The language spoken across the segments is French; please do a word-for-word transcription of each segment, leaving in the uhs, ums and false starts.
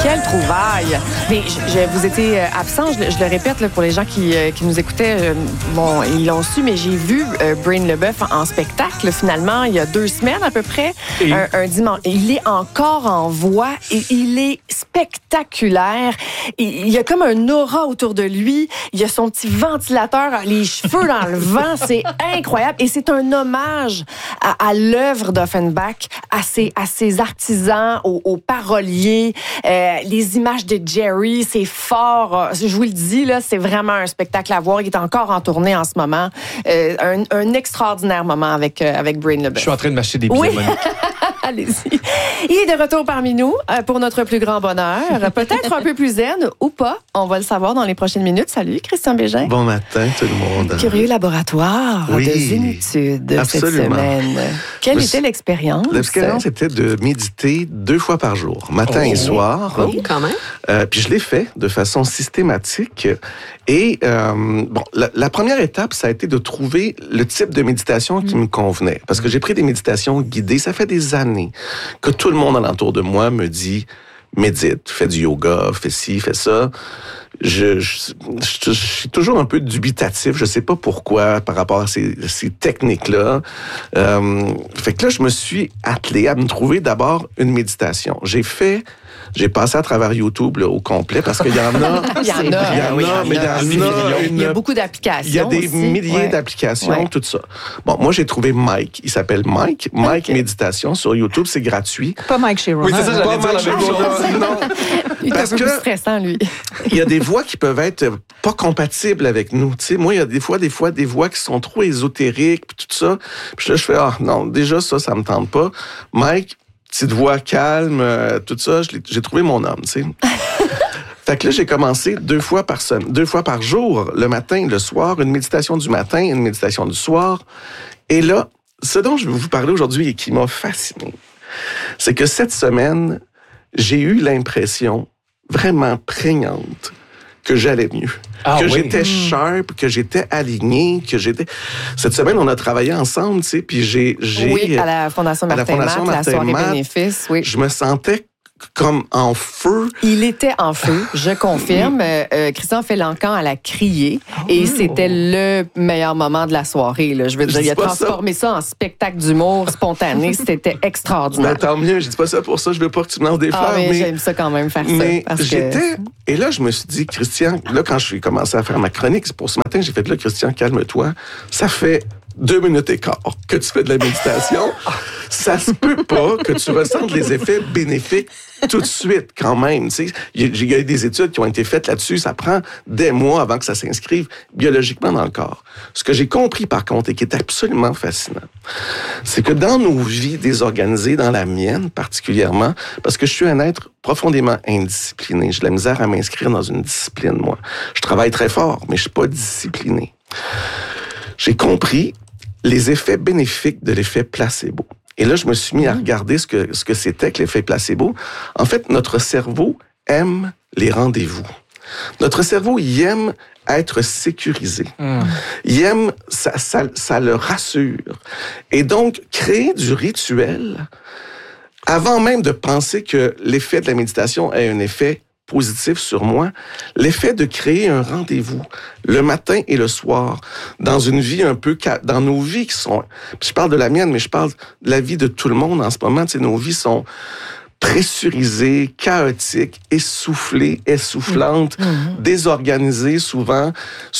Quelle trouvaille! Mais je, je, vous étiez absent, je, je le répète là, pour les gens qui, euh, qui nous écoutaient, euh, bon, ils l'ont su, mais j'ai vu euh, Brain Leboeuf en, en spectacle, finalement, il y a deux semaines à peu près, et... un, un dimanche. Il est encore en voix et il est spectaculaire. Il, il y a comme un aura autour de lui, il y a son petit ventilateur, les cheveux dans le vent, c'est incroyable. Et c'est un hommage à, à l'œuvre d'Offenbach, à ses, à ses artisans, aux, aux paroliers, euh, les images de Jerry, c'est fort. Je vous le dis, là, c'est vraiment un spectacle à voir. Il est encore en tournée en ce moment. Euh, un, un extraordinaire moment avec, euh, avec Brain Leboeuf. Je suis en train de m'acheter des billets, oui. Monique. Allez-y. Il est de retour parmi nous euh, pour notre plus grand bonheur. Peut-être un peu plus zen ou pas. On va le savoir dans les prochaines minutes. Salut, Christian Bégin. Bon matin, tout le monde. Curieux laboratoire oui, de zénitude cette semaine. Quelle était l'expérience? L'expérience était de méditer deux fois par jour, matin oh. et soir. Oh, quand même. Euh, puis je l'ai fait de façon systématique. Et euh, bon, la, la première étape, ça a été de trouver le type de méditation qui mmh. me convenait. Parce que j'ai pris des méditations guidées. Ça fait des années que tout le monde alentour de moi me dit « médite, fais du yoga, fais ci, fais ça ». Je, je, je, je suis toujours un peu dubitatif. Je sais pas pourquoi par rapport à ces, ces techniques-là. Euh, fait que là, je me suis attelé à me trouver d'abord une méditation. J'ai fait... J'ai passé à travers YouTube là, au complet parce qu'il y en a. Il y en a, il y en oui, a, mais il y en a. Une, il y a beaucoup d'applications. Il y a des aussi. milliers ouais. d'applications, ouais. tout ça. Bon, moi, j'ai trouvé Mike. Il s'appelle Mike. Mike okay. Méditation sur YouTube, c'est gratuit. Pas Mike Chirac. Oui, c'est ça, pas Mike Chirac. Non. Il est un peu plus stressant, lui. Il y a des voix qui peuvent être pas compatibles avec nous. Tu sais, moi, il y a des fois, des fois, des voix qui sont trop ésotériques, puis tout ça. Puis là, je fais, ah, non, déjà, ça, ça me tente pas. Mike, petite voix calme, euh, tout ça, j'ai trouvé mon homme, tu sais. Fait que là, j'ai commencé deux fois par semaine, deux fois par jour, le matin, le soir, une méditation du matin, une méditation du soir. Et là, ce dont je vais vous parler aujourd'hui et qui m'a fasciné, c'est que cette semaine, j'ai eu l'impression vraiment prégnante que j'allais mieux, ah, que oui. j'étais sharp, que j'étais aligné, que j'étais... Cette semaine, on a travaillé ensemble, tu sais, puis j'ai, j'ai... Oui, à la Fondation Martin Matt, la soirée bénéfice, oui. Je me sentais comme en feu. Il était en feu, je confirme. Euh, Christian Félancan, elle a crié oh. et c'était le meilleur moment de la soirée. Là. Je veux dire, je il a transformé ça. ça en spectacle d'humour spontané. C'était extraordinaire. Ben, tant mieux, je dis pas ça pour ça. Je veux pas que tu me lances des fleurs. Ah, mais, mais j'aime ça quand même faire mais ça. Parce j'étais... Que... Et là, je me suis dit, Christian, là, quand je suis commencé à faire ma chronique, pour ce matin, j'ai fait là, Christian, calme-toi. Ça fait deux minutes et quart que tu fais de la méditation. Ça se peut pas que tu ressentes les effets bénéfiques tout de suite, quand même. Tu sais, il y a eu des études qui ont été faites là-dessus. Ça prend des mois avant que ça s'inscrive biologiquement dans le corps. Ce que j'ai compris, par contre, et qui est absolument fascinant, c'est que dans nos vies désorganisées, dans la mienne particulièrement, parce que je suis un être profondément indiscipliné. J'ai de la misère à m'inscrire dans une discipline, moi. Je travaille très fort, mais je suis pas discipliné. J'ai compris les effets bénéfiques de l'effet placebo. Et là, je me suis mis à regarder ce que, ce que c'était que l'effet placebo. En fait, notre cerveau aime les rendez-vous. Notre cerveau, il aime être sécurisé. Mm. Il aime, ça, ça, ça le rassure. Et donc, créer du rituel, avant même de penser que l'effet de la méditation ait un effet positif sur moi, l'effet de créer un rendez-vous le matin et le soir dans une vie un peu dans nos vies qui sont, je parle de la mienne, mais je parle de la vie de tout le monde en ce moment. Tu sais, nos vies sont pressurisées, chaotiques, essoufflées, essoufflantes, mmh. désorganisées souvent,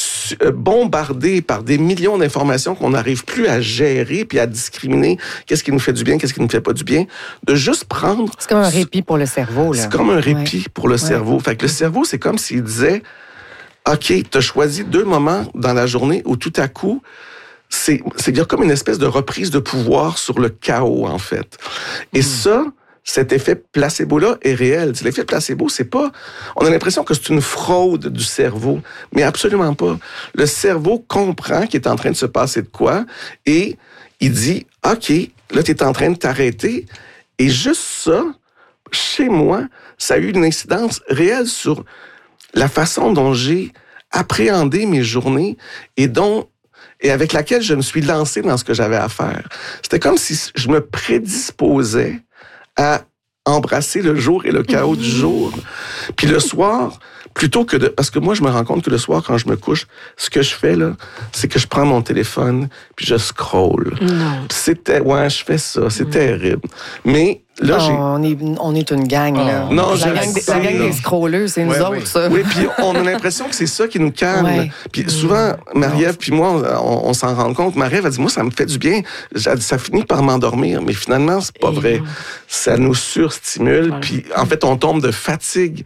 bombardées par des millions d'informations qu'on n'arrive plus à gérer puis à discriminer qu'est-ce qui nous fait du bien, qu'est-ce qui nous fait pas du bien, de juste prendre... C'est comme un répit pour le cerveau, là. C'est comme un répit ouais. pour le ouais. cerveau. Fait que le cerveau, c'est comme s'il disait, OK, t'as choisi deux moments dans la journée où tout à coup, c'est, c'est il y a comme une espèce de reprise de pouvoir sur le chaos, en fait. Et mmh. ça... Cet effet placebo-là est réel. L'effet placebo, c'est pas... On a l'impression que c'est une fraude du cerveau, mais absolument pas. Le cerveau comprend qu'il est en train de se passer de quoi et il dit, OK, là, tu es en train de t'arrêter. Et juste ça, chez moi, ça a eu une incidence réelle sur la façon dont j'ai appréhendé mes journées et dont... et avec laquelle je me suis lancé dans ce que j'avais à faire. C'était comme si je me prédisposais à embrasser le jour et le chaos du jour. Puis le soir, plutôt que de... Parce que moi, je me rends compte que le soir, quand je me couche, ce que je fais, là, c'est que je prends mon téléphone, puis je scroll. Non. C'était... Ouais, je fais ça. C'est mmh. terrible. Mais là, oh, j'ai... On est, on est une gang, là. Oh. Non, la, gang des, la gang des scrolleux, c'est ouais, nous oui. autres, ça. Oui, puis on a l'impression que c'est ça qui nous calme. Ouais. Puis souvent, Marie-Ève puis moi, on, on s'en rend compte. Marie-Ève a dit, moi, ça me fait du bien. Ça finit par m'endormir. Mais finalement, c'est pas Et vrai. Non. Ça nous surstimule. Voilà. Puis en fait, on tombe de fatigue,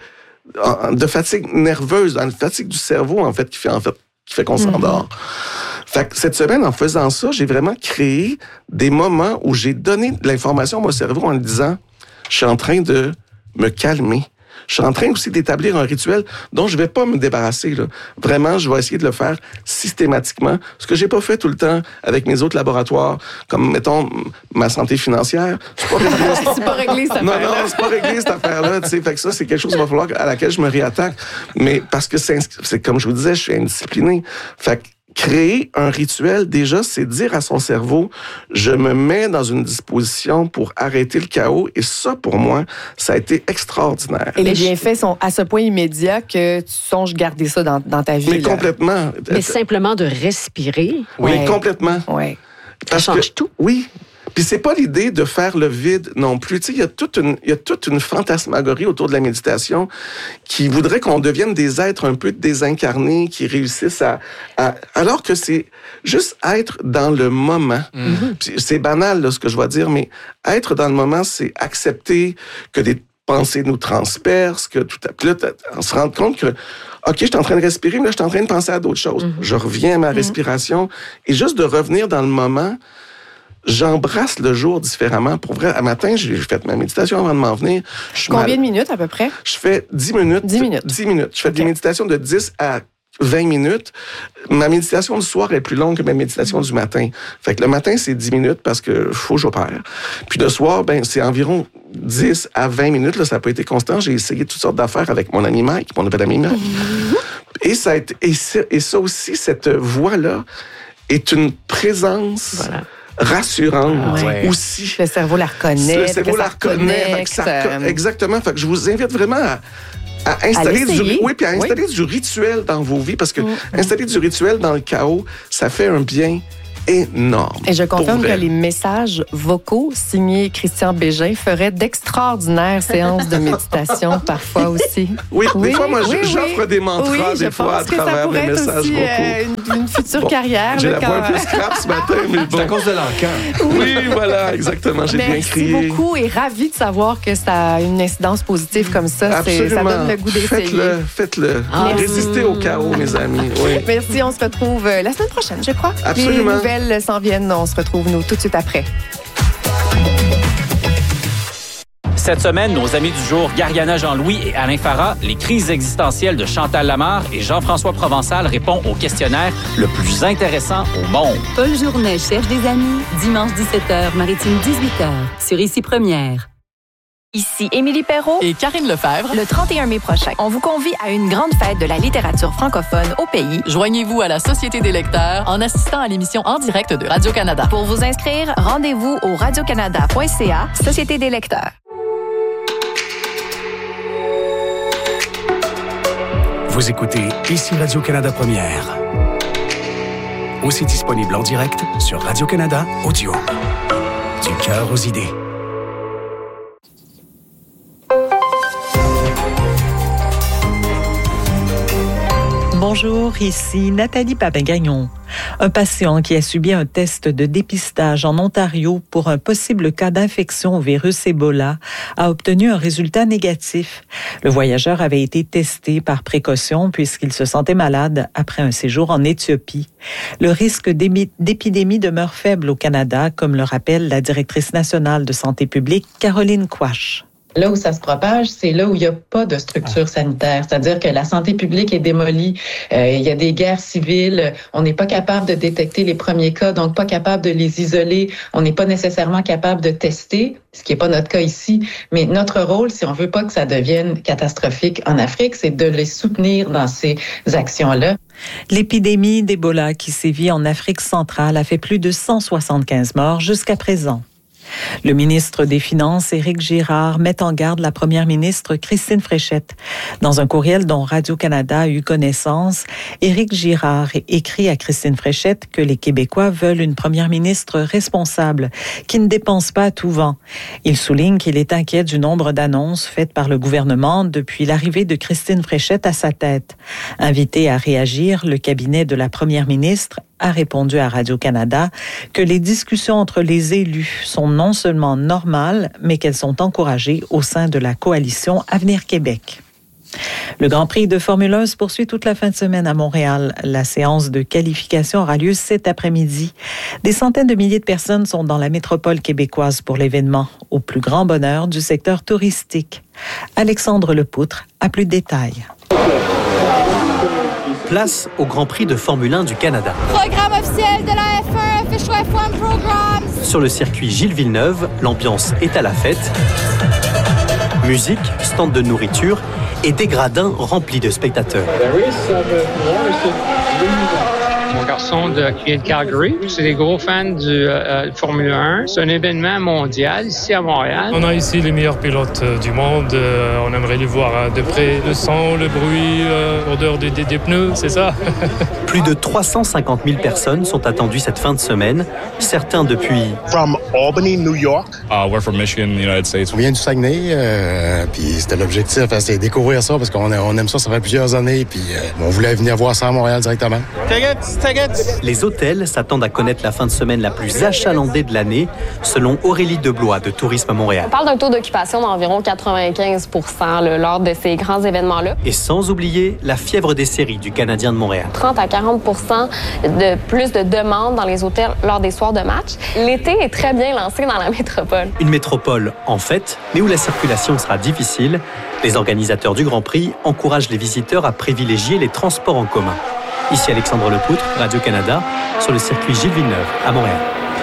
de fatigue nerveuse, dans la fatigue du cerveau, en fait, qui fait, en fait, qui fait qu'on mm-hmm. s'endort. Fait que cette semaine, en faisant ça, j'ai vraiment créé des moments où j'ai donné de l'information à mon cerveau en lui disant, je suis en train de me calmer. Je suis en train aussi d'établir un rituel dont je vais pas me débarrasser, là. Vraiment, je vais essayer de le faire systématiquement. Ce que j'ai pas fait tout le temps avec mes autres laboratoires, comme, mettons, ma santé financière. C'est pas réglé. c'est pas réglé, cette affaire-là. Non, non, c'est pas réglé, cette affaire-là. Tu sais, fait que ça, c'est quelque chose qu'il va falloir à laquelle je me réattaque. Mais parce que c'est, c'est comme je vous disais, je suis indiscipliné. Fait que créer un rituel, déjà, c'est dire à son cerveau, je me mets dans une disposition pour arrêter le chaos. Et ça, pour moi, ça a été extraordinaire. Et les bienfaits sont à ce point immédiats que tu songes garder ça dans, dans ta vie. Mais là. complètement. Mais simplement de respirer. Oui, ouais. complètement. Ouais. Ça change que, tout. Oui. Puis c'est pas l'idée de faire le vide non plus. Tu sais, il y a toute une, il y a toute une fantasmagorie autour de la méditation qui voudrait qu'on devienne des êtres un peu désincarnés, qui réussissent à, à alors que c'est juste être dans le moment. Mm-hmm. C'est banal, là, ce que je vais dire, mais être dans le moment, c'est accepter que des pensées nous transpercent, que tout à là, on se rend compte que OK, je suis en train de respirer, mais là, je suis en train de penser à d'autres choses. Mm-hmm. Je reviens à ma mm-hmm. respiration et juste de revenir dans le moment. J'embrasse le jour différemment. Pour vrai, à matin, j'ai fait ma méditation avant de m'en venir. Je Combien mal... de minutes à peu près? Je fais dix minutes. dix minutes. dix minutes. Je fais okay. des méditations de dix à vingt minutes. Ma méditation du soir est plus longue que ma méditation du matin. Fait que le matin, c'est dix minutes parce que faut que j'opère. Puis le soir, ben, c'est environ dix à vingt minutes. Là, ça n'a pas été constant. J'ai essayé toutes sortes d'affaires avec mon ami Mike, mon nouvel ami Mike. et, ça a été, et, ça, et ça aussi, cette voix-là est une présence... Voilà. rassurante ah ouais. aussi. Le cerveau la reconnaît. Le cerveau la reconnaît. Ça, euh... Exactement. Fait que je vous invite vraiment à, à installer, à du, oui, puis à installer oui. du rituel dans vos vies parce que mm-hmm. installer du rituel dans le chaos, ça fait un bien énorme. Et je confirme que les messages vocaux signés Christian Bégin feraient d'extraordinaires séances de méditation parfois aussi. Oui, oui des fois, moi, oui, j'offre oui. des mantras oui, des fois à travers mes messages aussi, vocaux. Euh, une, une future bon, carrière. J'ai là, la voix un peu scrap ce matin, mais bon. C'est à cause de l'encan. Oui, voilà, exactement. J'ai Merci bien crié. Merci beaucoup et ravi de savoir que ça a une incidence positive comme ça. Absolument. C'est, ça donne le goût d'essayer. Faites-le, faites-le. Ah, Résistez au chaos, mes amis. Oui. Merci, on se retrouve la semaine prochaine, je crois. Absolument. Les nouvelles s'en viennent. On se retrouve, nous, tout de suite après. Cette semaine, nos amis du jour, Gariana Jean-Louis et Alain Farah, les crises existentielles de Chantal Lamarre et Jean-François Provençal répondent au questionnaire le plus intéressant au monde. Paul Journet cherche des amis, dimanche dix-sept heures, Maritime dix-huit heures, sur Ici Première. Ici Émilie Perrault et Karine Lefebvre. Le trente et un mai prochain, on vous convie à une grande fête de la littérature francophone au pays. Joignez-vous à la Société des lecteurs en assistant à l'émission en direct de Radio-Canada. Pour vous inscrire, rendez-vous au radiocanada point c a, Société des lecteurs. Vous écoutez Ici Radio-Canada Première. Aussi disponible en direct sur Radio-Canada Audio. Du cœur aux idées. Bonjour, ici Nathalie Papin-Gagnon. Un patient qui a subi un test de dépistage en Ontario pour un possible cas d'infection au virus Ebola a obtenu un résultat négatif. Le voyageur avait été testé par précaution puisqu'il se sentait malade après un séjour en Éthiopie. Le risque d'épidémie demeure faible au Canada, comme le rappelle la directrice nationale de santé publique, Caroline Quach. Là où ça se propage, c'est là où il n'y a pas de structure sanitaire. C'est-à-dire que la santé publique est démolie. Euh, il y a des guerres civiles. On n'est pas capable de détecter les premiers cas, donc pas capable de les isoler. On n'est pas nécessairement capable de tester, ce qui n'est pas notre cas ici. Mais notre rôle, si on veut pas que ça devienne catastrophique en Afrique, c'est de les soutenir dans ces actions-là. L'épidémie d'Ebola qui sévit en Afrique centrale a fait plus de cent soixante-quinze morts jusqu'à présent. Le ministre des Finances, Éric Girard, met en garde la première ministre Christine Fréchette. Dans un courriel dont Radio-Canada a eu connaissance, Éric Girard écrit à Christine Fréchette que les Québécois veulent une première ministre responsable, qui ne dépense pas à tout vent. Il souligne qu'il est inquiet du nombre d'annonces faites par le gouvernement depuis l'arrivée de Christine Fréchette à sa tête. Invité à réagir, le cabinet de la première ministre a répondu à Radio-Canada que les discussions entre les élus sont non seulement normales, mais qu'elles sont encouragées au sein de la coalition Avenir Québec. Le Grand Prix de Formule un se poursuit toute la fin de semaine à Montréal. La séance de qualification aura lieu cet après-midi. Des centaines de milliers de personnes sont dans la métropole québécoise pour l'événement, au plus grand bonheur du secteur touristique. Alexandre Lepoutre a plus de détails. Place au Grand Prix de Formule un du Canada. Programme officiel de la F un, Official F un Programs. Sur le circuit Gilles Villeneuve, l'ambiance est à la fête. Musique, stand de nourriture et des gradins remplis de spectateurs. Mon garçon de, qui vient de Calgary, c'est des gros fans du euh, Formule un. C'est un événement mondial ici à Montréal. On a ici les meilleurs pilotes euh, du monde. Euh, on aimerait les voir euh, de près. Le son, le bruit, euh, l'odeur des, des, des pneus, c'est ça. Plus de trois cent cinquante mille personnes sont attendues cette fin de semaine. Certains depuis... From Albany, New York. Uh, we're from Michigan, United States. On vient du Saguenay, euh, puis c'était l'objectif, hein, c'est découvrir ça parce qu'on on aime ça, ça fait plusieurs années, puis euh, on voulait venir voir ça à Montréal directement. Les hôtels s'attendent à connaître la fin de semaine la plus achalandée de l'année, selon Aurélie Deblois de Tourisme Montréal. On parle d'un taux d'occupation d'environ quatre-vingt-quinze pour cent là, lors de ces grands événements-là. Et sans oublier la fièvre des séries du Canadien de Montréal. trente à quarante pour cent de plus de demandes dans les hôtels lors des soirs de match. L'été est très bien lancé dans la métropole. Une métropole en fête, mais où la circulation sera difficile. Les organisateurs du Grand Prix encouragent les visiteurs à privilégier les transports en commun. Ici Alexandre Lepoutre, Radio-Canada, sur le circuit Gilles Villeneuve, à Montréal.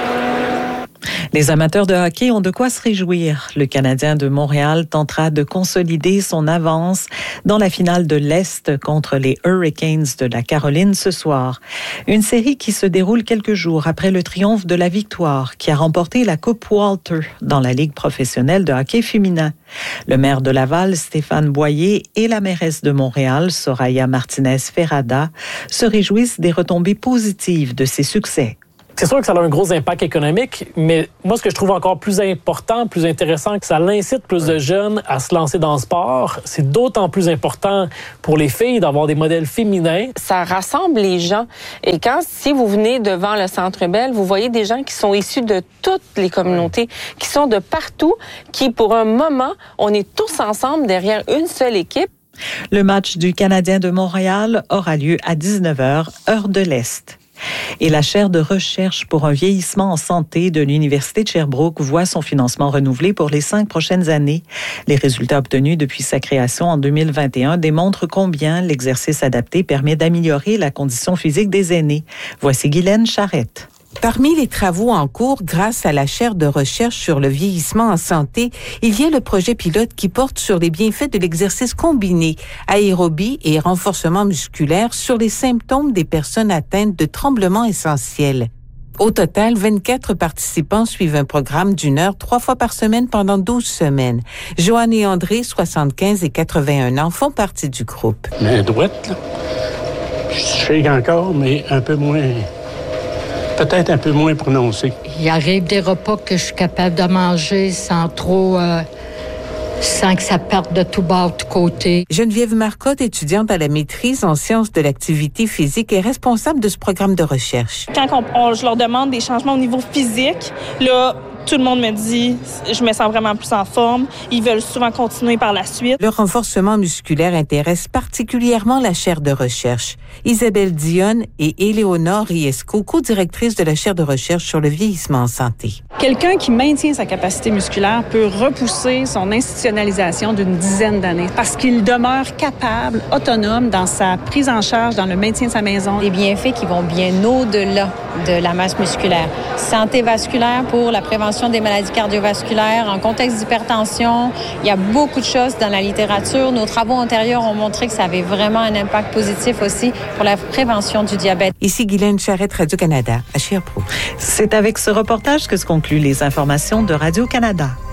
Les amateurs de hockey ont de quoi se réjouir. Le Canadien de Montréal tentera de consolider son avance dans la finale de l'Est contre les Hurricanes de la Caroline ce soir. Une série qui se déroule quelques jours après le triomphe de la Victoire, qui a remporté la Coupe Walter dans la Ligue professionnelle de hockey féminin. Le maire de Laval, Stéphane Boyer, et la mairesse de Montréal, Soraya Martinez-Ferrada, se réjouissent des retombées positives de ces succès. C'est sûr que ça a un gros impact économique, mais moi, ce que je trouve encore plus important, plus intéressant, que ça incite plus de jeunes à se lancer dans le sport. C'est d'autant plus important pour les filles d'avoir des modèles féminins. Ça rassemble les gens. Et quand, si vous venez devant le Centre Bell, vous voyez des gens qui sont issus de toutes les communautés, qui sont de partout, qui, pour un moment, on est tous ensemble derrière une seule équipe. Le match du Canadien de Montréal aura lieu à dix-neuf heures, heure de l'Est. Et la chaire de recherche pour un vieillissement en santé de l'Université de Sherbrooke voit son financement renouvelé pour les cinq prochaines années. Les résultats obtenus depuis sa création en deux mille vingt et un démontrent combien l'exercice adapté permet d'améliorer la condition physique des aînés. Voici Guylaine Charrette. Parmi les travaux en cours, grâce à la chaire de recherche sur le vieillissement en santé, il y a le projet pilote qui porte sur les bienfaits de l'exercice combiné, aérobie et renforcement musculaire sur les symptômes des personnes atteintes de tremblements essentiels. Au total, vingt-quatre participants suivent un programme d'une heure trois fois par semaine pendant douze semaines. Joanne et André, soixante-quinze et quatre-vingt-un ans, font partie du groupe. Mais droite, là, je shake encore, mais un peu moins... peut-être un peu moins prononcé. Il arrive des repas que je suis capable de manger sans trop... Euh, sans que ça parte de tout bas, de tout côté. Geneviève Marcotte, étudiante à la maîtrise en sciences de l'activité physique, est responsable de ce programme de recherche. Quand on, on, je leur demande des changements au niveau physique, là, tout le monde me dit « je me sens vraiment plus en forme ». Ils veulent souvent continuer par la suite. Le renforcement musculaire intéresse particulièrement la chaire de recherche. Isabelle Dionne et Éléonore Riesco, co-directrices de la chaire de recherche sur le vieillissement en santé. Quelqu'un qui maintient sa capacité musculaire peut repousser son institutionnalisation d'une dizaine d'années parce qu'il demeure capable, autonome dans sa prise en charge, dans le maintien de sa maison. Des bienfaits qui vont bien au-delà de la masse musculaire. Santé vasculaire pour la prévention prévention des maladies cardiovasculaires, en contexte d'hypertension. Il y a beaucoup de choses dans la littérature. Nos travaux antérieurs ont montré que ça avait vraiment un impact positif aussi pour la prévention du diabète. Ici Guylaine Charrette, Radio-Canada, à Sherbrooke. C'est avec ce reportage que se concluent les informations de Radio-Canada.